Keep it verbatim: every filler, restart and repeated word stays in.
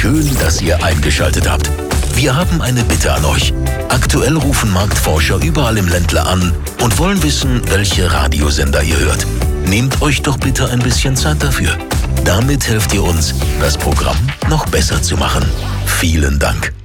Schön, dass ihr eingeschaltet habt. Wir haben eine Bitte an euch. Aktuell rufen Marktforscher überall im Ländler an und wollen wissen, welche Radiosender ihr hört. Nehmt euch doch bitte ein bisschen Zeit dafür. Damit helft ihr uns, das Programm noch besser zu machen. Vielen Dank.